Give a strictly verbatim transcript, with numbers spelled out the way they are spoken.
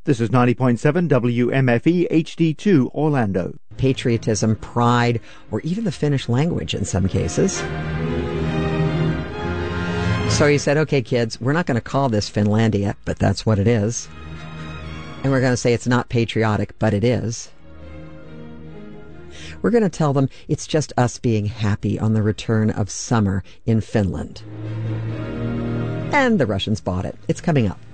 This is ninety point seven W M F E H D two Orlando. Patriotism, pride, or even the Finnish language in some cases. So he said, okay, kids, we're not going to call this Finlandia, but that's what it is. And we're going to say it's not patriotic, but it is. We're going to tell them it's just us being happy on the return of summer in Finland. And the Russians bought it. It's coming up.